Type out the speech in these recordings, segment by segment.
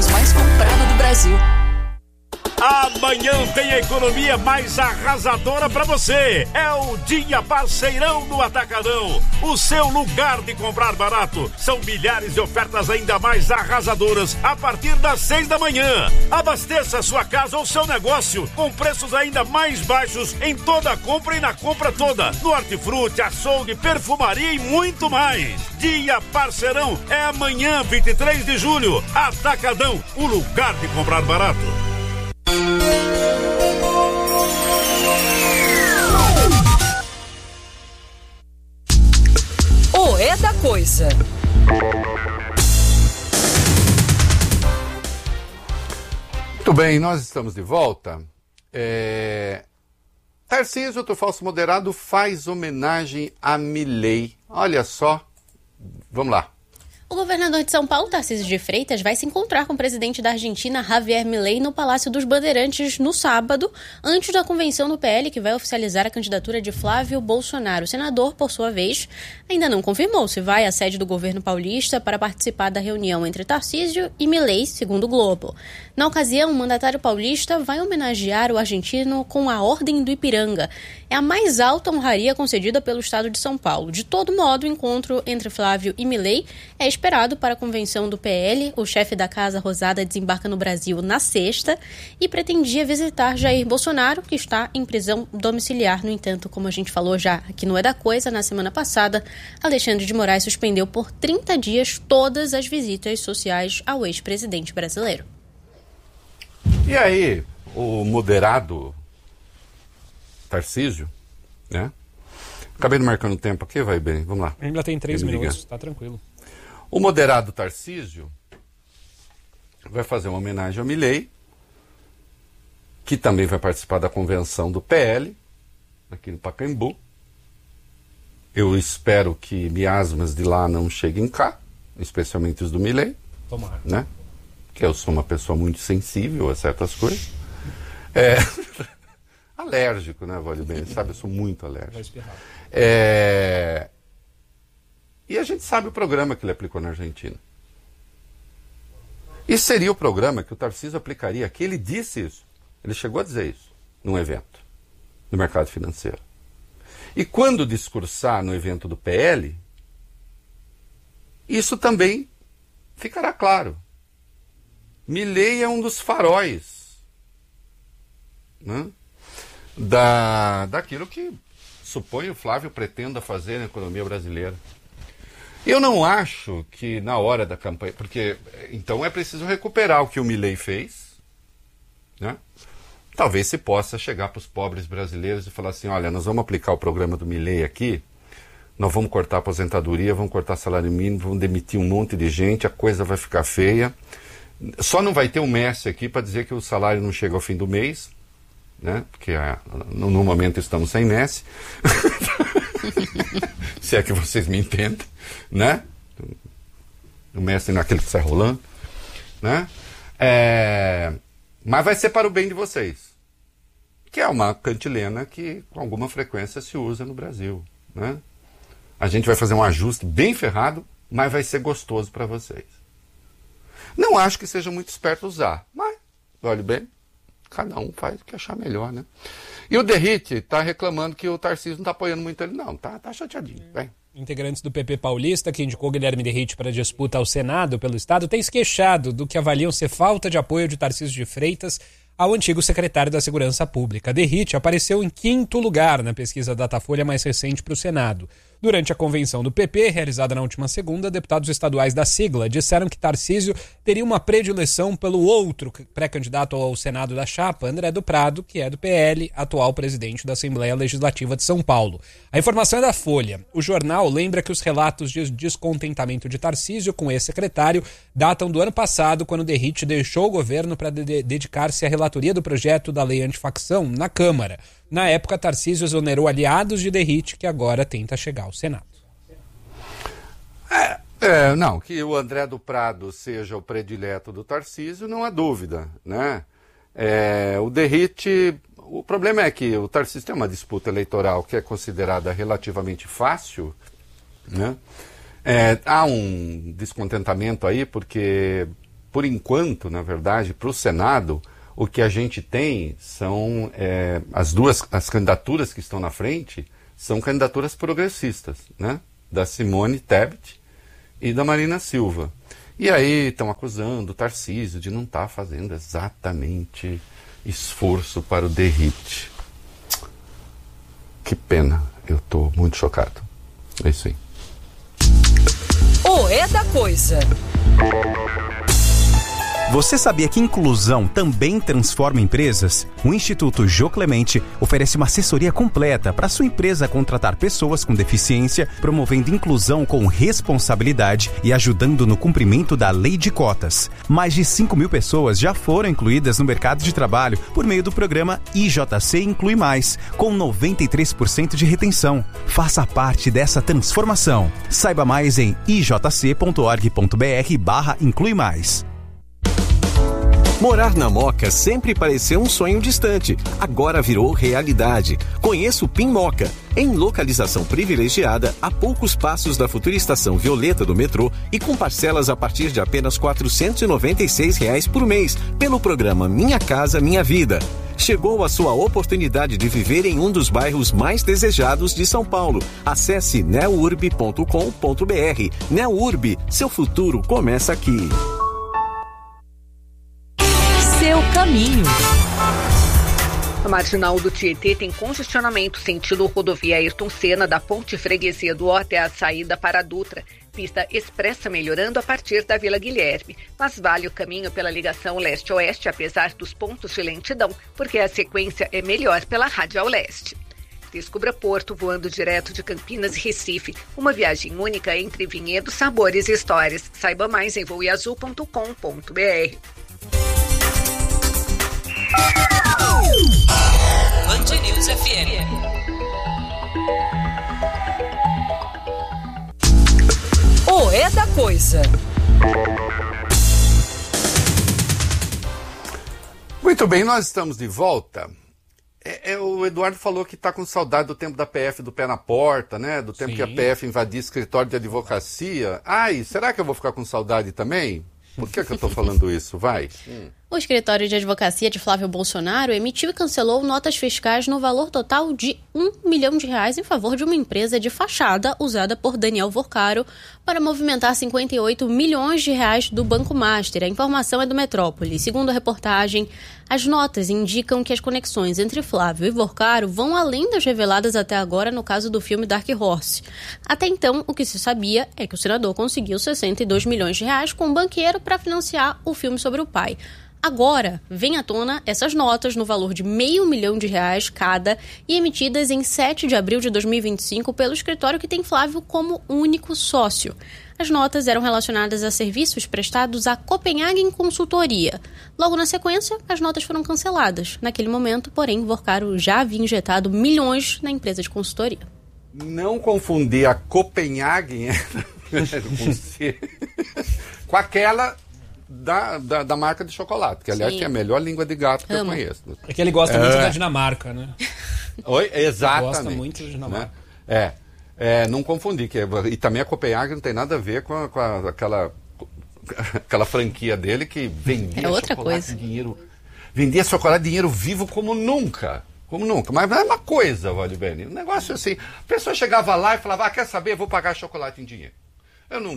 ônibus mais comprado do Brasil. Amanhã tem a economia mais arrasadora pra você. É o Dia Parceirão do Atacadão. O seu lugar de comprar barato. São milhares de ofertas ainda mais arrasadoras a partir das 6 da manhã. Abasteça a sua casa ou seu negócio com preços ainda mais baixos em toda a compra e na compra toda. No hortifruti, açougue, perfumaria e muito mais. Dia Parceirão é amanhã, 23 de julho. Atacadão, o lugar de comprar barato. O É da Coisa. Muito bem, nós estamos de volta. Tarcísio do Falso Moderado faz homenagem a Milei. Olha só, vamos lá. O governador de São Paulo, Tarcísio de Freitas, vai se encontrar com o presidente da Argentina, Javier Milei, no Palácio dos Bandeirantes no sábado, antes da convenção do PL, que vai oficializar a candidatura de Flávio Bolsonaro. O senador, por sua vez, ainda não confirmou se vai à sede do governo paulista para participar da reunião entre Tarcísio e Milei, segundo o Globo. Na ocasião, o mandatário paulista vai homenagear o argentino com a Ordem do Ipiranga. É a mais alta honraria concedida pelo estado de São Paulo. De todo modo, o encontro entre Flávio e Milei é esperado para a convenção do PL. O chefe da Casa Rosada desembarca no Brasil na sexta e pretendia visitar Jair Bolsonaro, que está em prisão domiciliar. No entanto, como a gente falou já aqui no É da Coisa, na semana passada, Alexandre de Moraes suspendeu por 30 dias todas as visitas sociais ao ex-presidente brasileiro. E aí, o moderado Tarcísio, né? Acabei não marcando o tempo aqui, vai bem, vamos lá. Ainda tem 3 minutos, tá tranquilo. O moderado Tarcísio vai fazer uma homenagem ao Milei, que também vai participar da convenção do PL, aqui no Pacaembu. Eu espero que miasmas de lá não cheguem cá, especialmente os do Milei. Tomara. Né? Que eu sou uma pessoa muito sensível a certas coisas. Alérgico, né, Vale Bem? Sabe, eu sou muito alérgico. Vai espirrar. E a gente sabe o programa que ele aplicou na Argentina. Isso seria o programa que o Tarcísio aplicaria aqui. Ele disse isso. Ele chegou a dizer isso num evento do mercado financeiro. E quando discursar no evento do PL, isso também ficará claro. Milei é um dos faróis, né, daquilo que suponho o Flávio pretenda fazer na economia brasileira. Eu não acho que na hora da campanha, porque então é preciso recuperar o que o Milei fez, né? Talvez se possa chegar para os pobres brasileiros e falar assim, olha, nós vamos aplicar o programa do Milei aqui, nós vamos cortar a aposentadoria, vamos cortar salário mínimo, vamos demitir um monte de gente, a coisa vai ficar feia. Só não vai ter um Messi aqui para dizer que o salário não chega ao fim do mês, né? Porque no momento estamos sem Messi. Se é que vocês me entendem, né? O Messi naquele que sai rolando, né? Mas vai ser para o bem de vocês, que é uma cantilena que com alguma frequência se usa no Brasil, né? A gente vai fazer um ajuste bem ferrado, mas vai ser gostoso para vocês. Não acho que seja muito esperto usar, mas, olha bem, cada um faz o que achar melhor, né? E o Derrite está reclamando que o Tarcísio não está apoiando muito ele, não. Tá chateadinho, vem. Integrantes do PP paulista, que indicou Guilherme Derrite para disputa ao Senado pelo Estado, têm se queixado do que avaliam ser falta de apoio de Tarcísio de Freitas ao antigo secretário da Segurança Pública. Derrite apareceu em 5º lugar na pesquisa Datafolha mais recente para o Senado. Durante a convenção do PP, realizada na última segunda, deputados estaduais da sigla disseram que Tarcísio teria uma predileção pelo outro pré-candidato ao Senado da chapa, André do Prado, que é do PL, atual presidente da Assembleia Legislativa de São Paulo. A informação é da Folha. O jornal lembra que os relatos de descontentamento de Tarcísio com esse secretário datam do ano passado, quando Derrite deixou o governo para dedicar-se à relatoria do projeto da lei antifacção na Câmara. Na época, Tarcísio exonerou aliados de Derrite, que agora tenta chegar ao Senado. Não, que o André do Prado seja o predileto do Tarcísio, não há dúvida, né? O Derrite, o problema é que o Tarcísio tem uma disputa eleitoral que é considerada relativamente fácil, né? Há um descontentamento aí, porque por enquanto, na verdade, para o Senado, o que a gente tem são as candidaturas que estão na frente são candidaturas progressistas, né? Da Simone Tebet e da Marina Silva. E aí estão acusando o Tarcísio de não estar fazendo exatamente esforço para o derrite. Que pena, eu estou muito chocado. É isso aí. O É da Coisa. Você sabia que inclusão também transforma empresas? O Instituto Jô Clemente oferece uma assessoria completa para sua empresa contratar pessoas com deficiência, promovendo inclusão com responsabilidade e ajudando no cumprimento da lei de cotas. Mais de 5.000 pessoas já foram incluídas no mercado de trabalho por meio do programa IJC Inclui Mais, com 93% de retenção. Faça parte dessa transformação. Saiba mais em ijc.org.br/inclui mais. Morar na Moca sempre pareceu um sonho distante, agora virou realidade. Conheça o PIN Moca, em localização privilegiada, a poucos passos da futura estação Violeta do metrô e com parcelas a partir de apenas R$ 496 por mês, pelo programa Minha Casa Minha Vida. Chegou a sua oportunidade de viver em um dos bairros mais desejados de São Paulo. Acesse neurb.com.br. Neurb, seu futuro começa aqui. Seu caminho. A marginal do Tietê tem congestionamento sentido rodovia Ayrton Senna, da Ponte Freguesia do Ó até a saída para a Dutra. Pista expressa melhorando a partir da Vila Guilherme, mas vale o caminho pela ligação leste-oeste, apesar dos pontos de lentidão, porque a sequência é melhor pela Radial Leste. Descubra Porto voando direto de Campinas e Recife, uma viagem única entre vinhedos, sabores e histórias. Saiba mais em voeazul.com.br. Band News FM. O É da Coisa. Muito bem, nós estamos de volta. O Eduardo falou que está com saudade do tempo da PF do pé na porta, né? Do tempo que a PF invadia escritório de advocacia. Ai, será que eu vou ficar com saudade também? Por que eu estou falando isso? Vai. O escritório de advocacia de Flávio Bolsonaro emitiu e cancelou notas fiscais no valor total de R$1 milhão em favor de uma empresa de fachada usada por Daniel Vorcaro para movimentar R$58 milhões do Banco Master. A informação é do Metrópole. Segundo a reportagem, as notas indicam que as conexões entre Flávio e Vorcaro vão além das reveladas até agora no caso do filme Dark Horse. Até então, o que se sabia é que o senador conseguiu R$62 milhões com um banqueiro para financiar o filme sobre o pai. Agora, vem à tona essas notas no valor de R$500 mil cada e emitidas em 7 de abril de 2025 pelo escritório que tem Flávio como único sócio. As notas eram relacionadas a serviços prestados à Copenhagen Consultoria. Logo na sequência, as notas foram canceladas. Naquele momento, porém, Vorcaro já havia injetado milhões na empresa de consultoria. Não confundir a Copenhagen com aquela da marca de chocolate, que aliás é a melhor língua de gato que eu conheço. É que ele gosta muito da Dinamarca, né? Oi, exatamente. Ele gosta muito da Dinamarca. Né? Não confundir. E também a Copenhagen não tem nada a ver com aquela franquia dele que vendia chocolate dinheiro. Vendia chocolate dinheiro vivo como nunca. Como nunca. Mas não é uma coisa, Valibene. Um negócio assim. A pessoa chegava lá e falava, quer saber? Vou pagar chocolate em dinheiro. Eu não...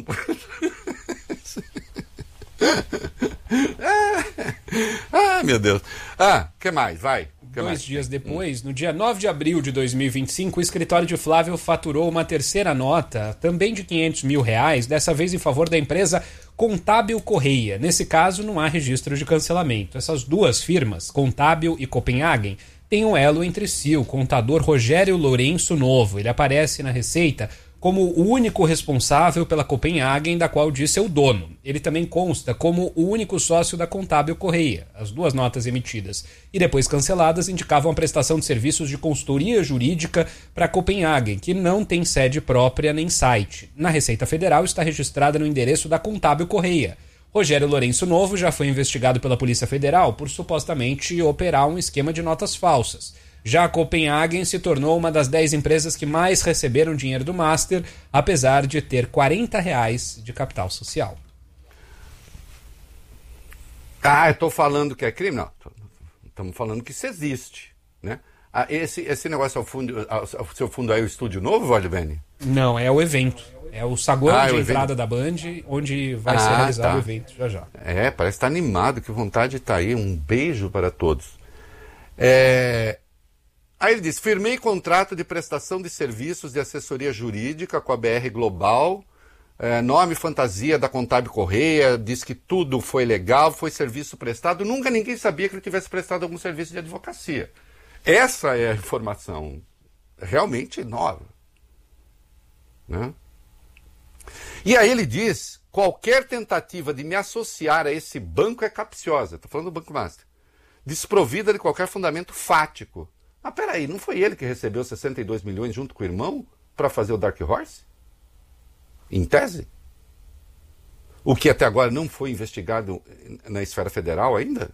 meu Deus. Que mais? Vai. Dois dias depois, no dia 9 de abril de 2025, o escritório de Flávio faturou uma terceira nota, também de R$500 mil, dessa vez em favor da empresa Contábil Correia. Nesse caso, não há registro de cancelamento. Essas duas firmas, Contábil e Copenhagen, têm um elo entre si, o contador Rogério Lourenço Novo. Ele aparece na Receita como o único responsável pela Copenhagen, da qual diz ser o dono. Ele também consta como o único sócio da Contábil Correia. As duas notas emitidas e depois canceladas indicavam a prestação de serviços de consultoria jurídica para a Copenhagen, que não tem sede própria nem site. Na Receita Federal está registrada no endereço da Contábil Correia. Rogério Lourenço Novo já foi investigado pela Polícia Federal por supostamente operar um esquema de notas falsas. Já a Copenhagen se tornou uma das 10 empresas que mais receberam dinheiro do Master, apesar de ter R$40 de capital social. Ah, eu estou falando que é crime? Não, estamos falando que isso existe, né? Esse negócio ao seu fundo aí, o Estúdio Novo, Vale Bene? Não, é o evento. É o saguão de entrada da Band, onde vai ser realizado o evento já. Parece estar animado, que vontade de estar aí. Um beijo para todos. Aí ele diz, firmei contrato de prestação de serviços de assessoria jurídica com a BR Global, nome fantasia da Contábil Correia, diz que tudo foi legal, foi serviço prestado. Nunca ninguém sabia que ele tivesse prestado algum serviço de advocacia. Essa é a informação realmente nova, né? E aí ele diz, qualquer tentativa de me associar a esse banco é capciosa. Estou falando do Banco Master. Desprovida de qualquer fundamento fático. Ah, peraí, não foi ele que recebeu 62 milhões junto com o irmão para fazer o Dark Horse? Em tese? O que até agora não foi investigado na esfera federal ainda?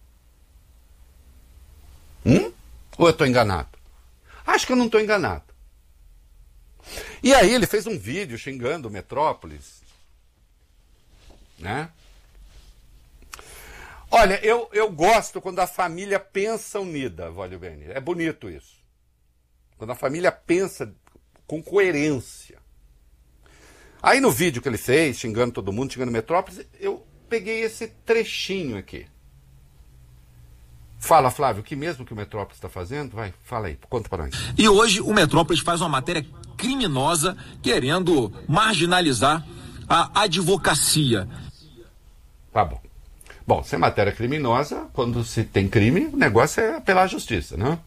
Ou eu estou enganado? Acho que eu não estou enganado. E aí ele fez um vídeo xingando o Metrópolis, né? Olha, eu gosto quando a família pensa unida, Vale Bene. É bonito isso. Quando a família pensa com coerência. Aí no vídeo que ele fez, xingando todo mundo, xingando o Metrópolis, eu peguei esse trechinho aqui. Fala, Flávio, o que mesmo que o Metrópolis está fazendo? Vai, fala aí, conta para nós. E hoje o Metrópolis faz uma matéria criminosa querendo marginalizar a advocacia. Tá bom. Bom, se é matéria criminosa, quando se tem crime, o negócio é apelar à justiça, não?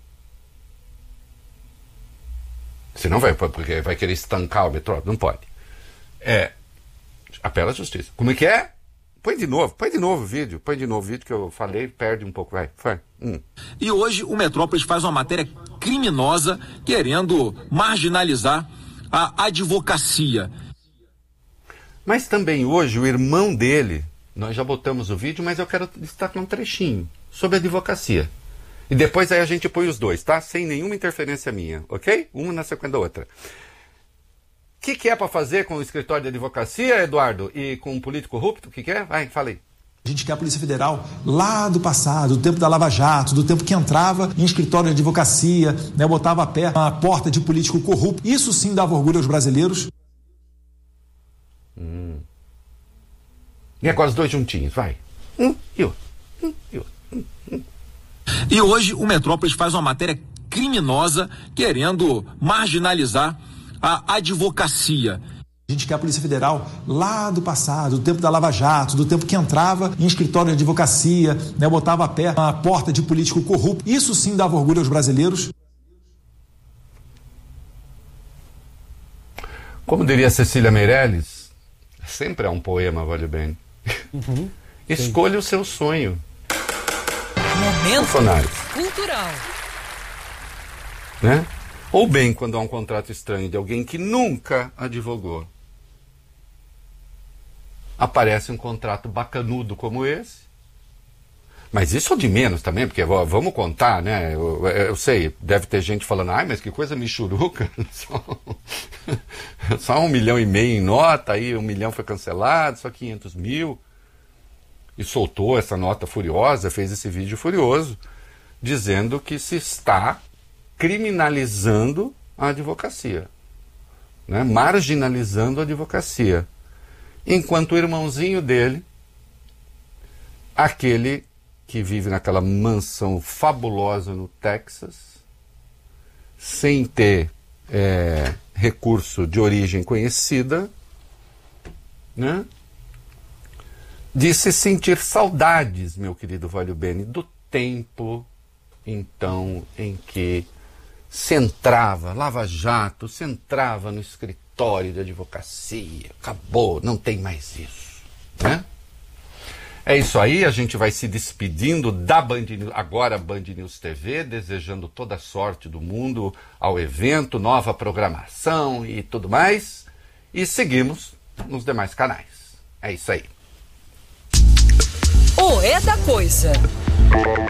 Senão porque vai querer estancar o Metrópolis, não pode. Apela à justiça. Como é que é? Põe de novo o vídeo que eu falei, perde um pouco, vai. E hoje o Metrópolis faz uma matéria criminosa querendo marginalizar a advocacia. Mas também hoje o irmão dele, nós já botamos o vídeo, mas eu quero destacar um trechinho sobre a advocacia. E depois aí a gente põe os dois, tá? Sem nenhuma interferência minha, ok? Uma na sequência da outra. O que é para fazer com o escritório de advocacia, Eduardo? E com um político corrupto? O que é? Vai, fala aí. A gente quer a Polícia Federal lá do passado, do tempo da Lava Jato, do tempo que entrava em escritório de advocacia, né, botava a pé na porta de político corrupto. Isso sim dava orgulho aos brasileiros. E agora os dois juntinhos, vai. E outro. E hoje o Metrópolis faz uma matéria criminosa querendo marginalizar a advocacia. A gente quer a Polícia Federal lá do passado, do tempo da Lava Jato, do tempo que entrava em escritório de advocacia, né, botava a pé na porta de político corrupto. Isso sim dava orgulho aos brasileiros. Como diria Cecília Meirelles, sempre é um poema, Vale Bene. Escolha o seu sonho. Momento cultural. Né? Ou bem, quando há um contrato estranho de alguém que nunca advogou, aparece um contrato bacanudo como esse. Mas isso é de menos também, porque vamos contar, né? Eu sei, deve ter gente falando, mas que coisa michuruca. Só 1,5 milhão em nota, aí 1 milhão foi cancelado, só 500 mil. E soltou essa nota furiosa, fez esse vídeo furioso, dizendo que se está criminalizando a advocacia, né? Marginalizando a advocacia. Enquanto o irmãozinho dele, aquele que vive naquela mansão fabulosa no Texas, sem ter recurso de origem conhecida, né? Disse sentir saudades, meu querido Vale Bene, do tempo, então, em que se entrava, Lava Jato, se entrava no escritório de advocacia, acabou, não tem mais isso, né? É isso aí, a gente vai se despedindo da Band News, agora Band News TV, desejando toda a sorte do mundo ao evento, nova programação e tudo mais, e seguimos nos demais canais. É isso aí. O É da Coisa.